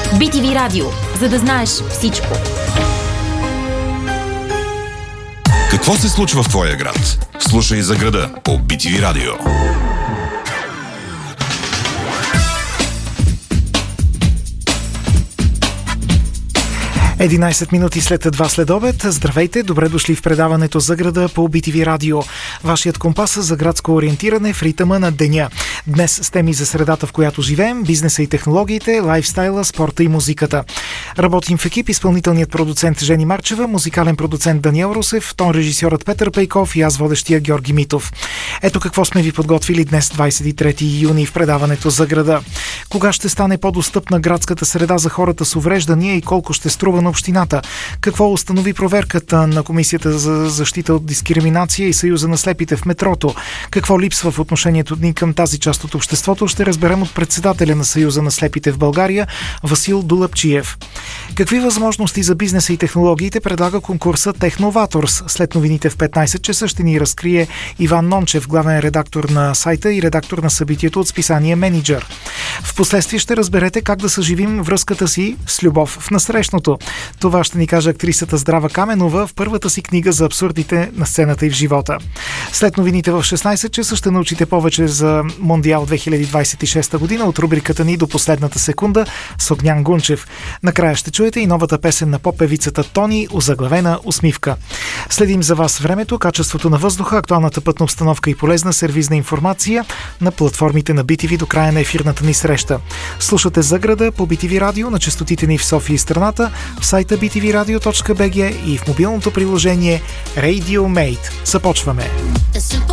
BTV Радио, за да знаеш всичко. Какво се случва в твоя град? Слушай за града по BTV Радио. 11 минути след 2 следобед. Здравейте, добре дошли в предаването за града по BTV Радио. Вашият компас за градско ориентиране в ритъма на деня. Днес с теми за средата, в която живеем, бизнеса и технологиите, лайфстайла, спорта и музиката. Работим в екип изпълнителният продуцент Жени Марчева, музикален продуцент Даниел Русев, тон режисьорът Петър Пейков и аз водещия Георги Митов. Ето какво сме ви подготвили днес, 23 юни, в предаването за града. Кога ще стане по-достъпна градската среда за хората с увреждания и колко ще струва на общината? Какво установи проверката на Комисията за защита от дискриминация и Съюза на слепите в метрото? Какво липсва в отношението ни към тази част от обществото? Ще разберем от председателя на Съюза на слепите в България Васил Дулапчиев. Какви възможности за бизнеса и технологиите предлага конкурса Техноваторс? След новините в 15 часа ще ни разкрие Иван Нончев, главен редактор на сайта и редактор на събитието от списание Менеджер. Впоследствие ще разберете как да съживим връзката си с любов в насрещното. Това ще ни каже актрисата Здрава Каменова в първата си книга за абсурдите на сцената и в живота. След новините в 16 часа ще научите повече за Мондиал 2026 година от рубриката ни До последната секунда с Огнян Гунчев. Накрая ще чуете и новата песен на поп-певицата Тони, озаглавена Усмивка. Следим за вас времето, качеството на въздуха, актуалната пътна обстановка и полезна сервизна информация на платформите на BTV до края на ефирната ни среща. Слушате за града по BTV Радио на честотите ни в София и страната, в сайта btvradio.bg и в мобилното приложение Radio Mate. Започваме!